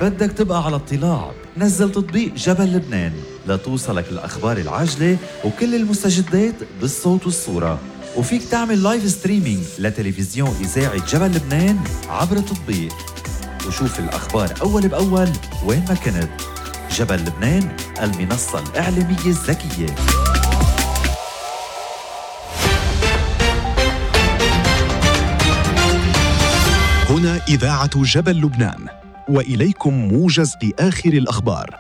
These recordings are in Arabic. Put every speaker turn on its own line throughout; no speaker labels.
بدك تبقى على اطلاع، نزل تطبيق جبل لبنان لتوصلك الأخبار العاجلة وكل المستجدات بالصوت والصورة. وفيك تعمل لايف ستريمينج لتلفزيون إذاعة جبل لبنان عبر التطبيق، وشوف الأخبار أول بأول وين ما كنت. جبل لبنان، المنصة الإعلامية الذكية.
هنا إذاعة جبل لبنان، وإليكم موجز لآخر الأخبار.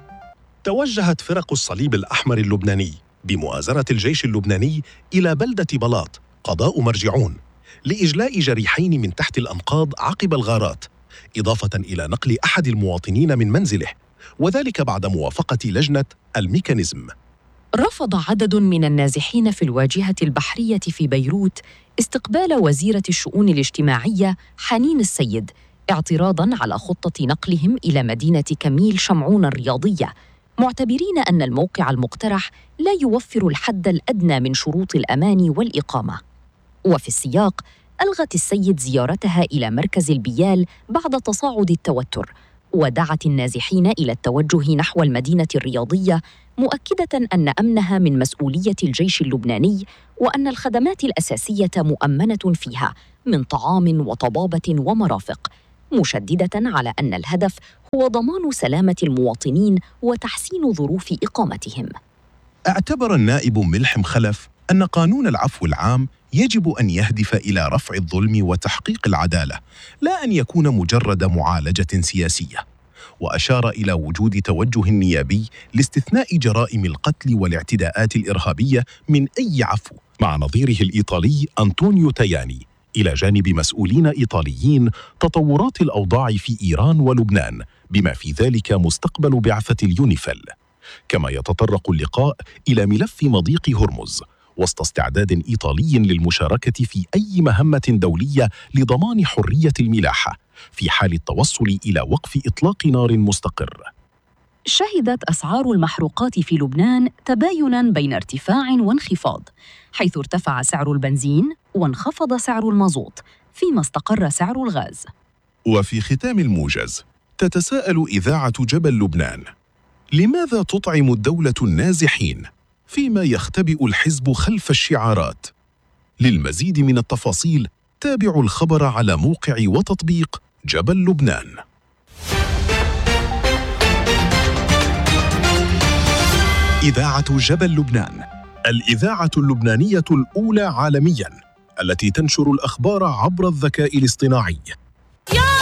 توجهت فرق الصليب الأحمر اللبناني بمؤازرة الجيش اللبناني إلى بلدة بلاط قضاء مرجعون لإجلاء جريحين من تحت الأنقاض عقب الغارات، إضافة إلى نقل أحد المواطنين من منزله، وذلك بعد موافقة لجنة الميكانيزم.
رفض عدد من النازحين في الواجهة البحرية في بيروت استقبال وزيرة الشؤون الاجتماعية حنين السيد، اعتراضاً على خطة نقلهم إلى مدينة كميل شمعون الرياضية، معتبرين أن الموقع المقترح لا يوفر الحد الأدنى من شروط الأمان والإقامة. وفي السياق، ألغت السيد زيارتها إلى مركز البيال بعد تصاعد التوتر، ودعت النازحين إلى التوجه نحو المدينة الرياضية، مؤكدة أن أمنها من مسؤولية الجيش اللبناني، وأن الخدمات الأساسية مؤمنة فيها من طعام وطبابة ومرافق، مشددة على أن الهدف هو ضمان سلامة المواطنين وتحسين ظروف إقامتهم.
اعتبر النائب ملحم خلف أن قانون العفو العام يجب أن يهدف إلى رفع الظلم وتحقيق العدالة، لا أن يكون مجرد معالجة سياسية، وأشار إلى وجود توجه نيابي لاستثناء جرائم القتل والاعتداءات الإرهابية من أي عفو، مع نظيره الإيطالي أنطونيو تاياني، إلى جانب مسؤولين إيطاليين تطورات الأوضاع في إيران ولبنان، بما في ذلك مستقبل بعثة اليونيفيل. كما يتطرق اللقاء إلى ملف مضيق هرمز، وسط استعداد إيطالي للمشاركة في أي مهمة دولية لضمان حرية الملاحة في حال التوصل إلى وقف إطلاق نار مستقر.
شهدت أسعار المحروقات في لبنان تبايناً بين ارتفاع وانخفاض، حيث ارتفع سعر البنزين وانخفض سعر المازوت، فيما استقر سعر الغاز.
وفي ختام الموجز، تتساءل إذاعة جبل لبنان: لماذا تطعم الدولة النازحين فيما يختبئ الحزب خلف الشعارات؟ للمزيد من التفاصيل تابعوا الخبر على موقع وتطبيق جبل لبنان. إذاعة جبل لبنان، الإذاعة اللبنانية الأولى عالمياً التي تنشر الأخبار عبر الذكاء الاصطناعي.